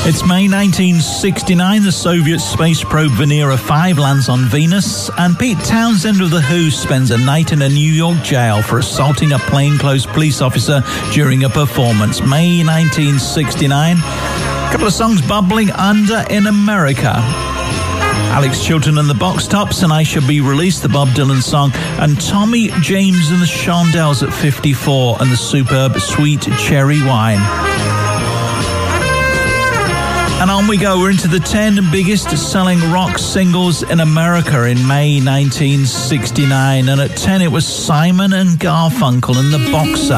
It's May 1969. The Soviet space probe Venera 5 lands on Venus, and Pete Townsend of The Who spends a night in a New York jail for assaulting a plainclothes police officer during a performance. May 1969. A couple of songs bubbling under in America. Alex Chilton and the Box Tops and I Shall Be Released, the Bob Dylan song, and Tommy James and the Shondells at 54 and the superb Sweet Cherry Wine. And on we go. We're into the 10 biggest selling rock singles in America in May 1969. And at 10 it was Simon and Garfunkel and the Boxer.